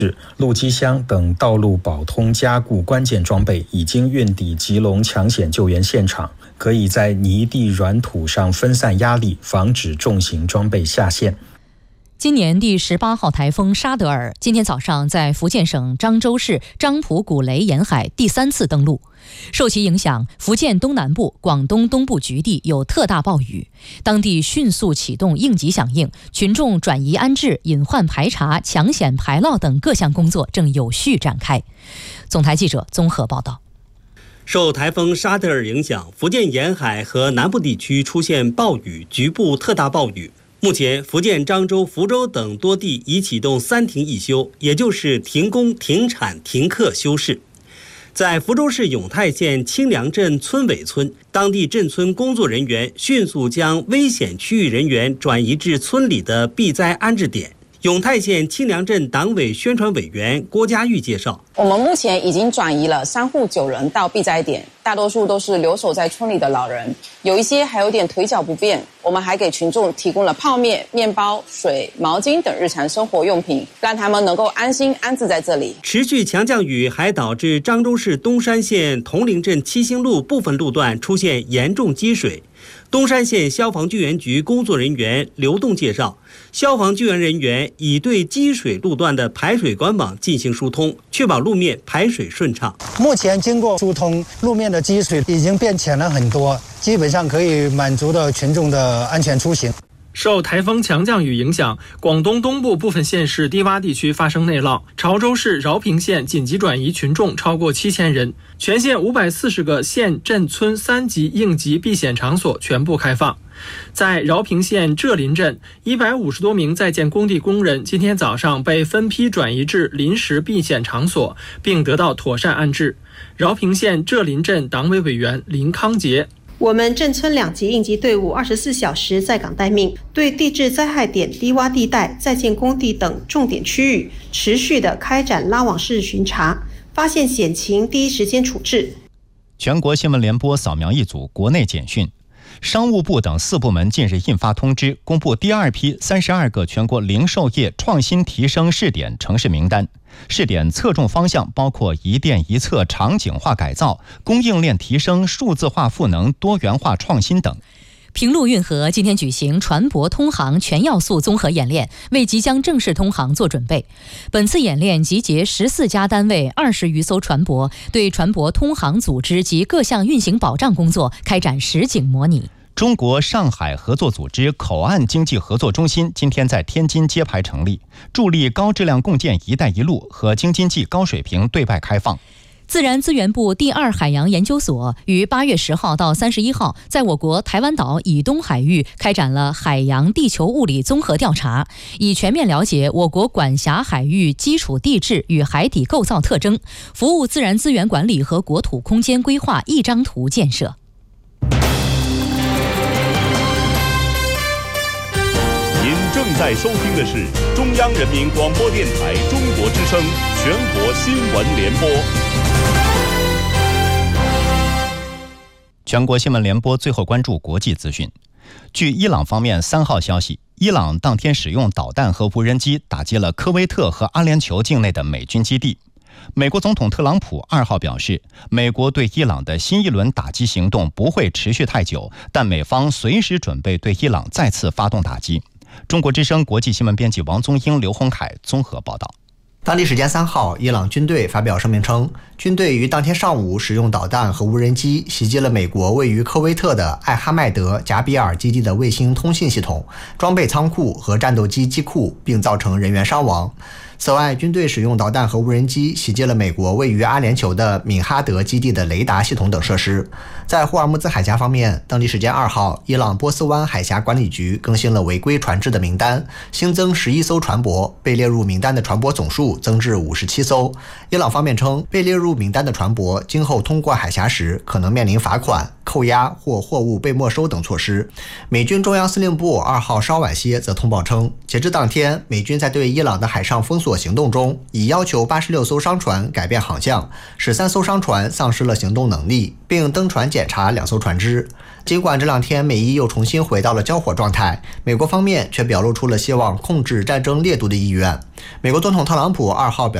路基箱等道路保通加固关键装备已经运抵吉隆抢险救援现场，可以在泥地软土上分散压力，防止重型装备下陷。 今年第18号台风沙德尔今天早上在福建省漳州市漳浦古雷沿海第3次登陆，受其影响，福建东南部、广东东部局地有特大暴雨，当地迅速启动应急响应，群众转移安置、隐患排查、抢险排涝等各项工作正有序展开。总台记者综合报道。 受台风沙德尔影响，福建沿海和南部地区出现暴雨，局部特大暴雨。目前，福建漳州、福州等多地已启动3停1休，也就是停工、停产、停课休市。在福州市永泰县清凉镇村尾村，当地镇村工作人员迅速将危险区域人员转移至村里的避灾安置点。永泰县清凉镇党委宣传委员郭家玉介绍， 我们目前已经转移了3户9人到避灾点，大多数都是留守在村里的老人，有一些还有点腿脚不便。我们还给群众提供了泡面、面包、水、毛巾等日常生活用品，让他们能够安心安置在这里。 持续强降雨还导致漳州市东山县铜陵镇七星路部分路段出现严重积水。东山县消防救援局工作人员刘栋介绍，消防救援人员已对积水路段的排水管网进行疏通，确保路面排水顺畅。 目前经过疏通，路面的积水已经变浅了很多，基本上可以满足到群众的安全出行。 受台风强降雨影响，广东东部部分县市低洼地区发生内涝，潮州市饶平县紧急转移群众超过7000人，全县540个县镇村3级应急避险场所全部开放。在饶平县浙林镇，150多名在建工地工人今天早上被分批转移至临时避险场所，并得到妥善安置。饶平县浙林镇党委委员林康杰， 我们镇村2级应急队伍24小时在岗待命，对地质灾害点、低洼地带、在建工地等重点区域持续地开展拉网式巡查，发现险情第一时间处置。 全国新闻联播扫描一组国内简讯。商务部等4部门近日印发通知，公布第2批32个全国零售业创新提升试点城市名单。试点侧重方向包括一店一策场景化改造、供应链提升、数字化赋能、多元化创新等。 平陆运河今天举行船舶通航全要素综合演练，为即将正式通航做准备。本次演练集结14家单位20余艘船舶，对船舶通航组织及各项运行保障工作开展实景模拟。 中国上海合作组织口岸经济合作中心今天在天津揭牌成立，助力高质量共建“一带一路”和京津冀高水平对外开放。 自然资源部第2海洋研究所于8月10号到31号在我国台湾岛以东海域开展了海洋地球物理综合调查，以全面了解我国管辖海域基础地质与海底构造特征，服务自然资源管理和国土空间规划一张图建设。 您正在收听的是中央人民广播电台中国之声全国新闻联播。 全国新闻联播最后关注国际资讯。据伊朗方面3号消息，伊朗当天使用导弹和无人机打击了科威特和阿联酋境内的美军基地。美国总统特朗普2号表示，美国对伊朗的新一轮打击行动不会持续太久，但美方随时准备对伊朗再次发动打击。中国之声国际新闻编辑王宗英、刘洪凯综合报道。 当地时间3号，伊朗军队发表声明称，军队于当天上午使用导弹和无人机袭击了美国位于科威特的艾哈迈德·贾比尔基地的卫星通信系统、装备仓库和战斗机机库，并造成人员伤亡。此外，军队使用导弹和无人机袭击了美国位于阿联酋的敏哈德基地的雷达系统等设施。在霍尔木兹海峡方面，当地时间2号，伊朗波斯湾海峡管理局更新了违规船只的名单，新增11艘船舶，被列入名单的船舶总数增至57艘。伊朗方面称，被列入名单的船舶今后通过海峡时可能面临罚款， 扣押或货物被没收等措施。美军中央司令部2号稍晚些则通报称，截至当天，美军在对伊朗的海上封锁行动中，已要求86艘商船改变航向，使3艘商船丧失了行动能力，并登船检查2艘船只。尽管这2天美伊又重新回到了交火状态，美国方面却表露出了希望控制战争烈度的意愿。美国总统特朗普2号表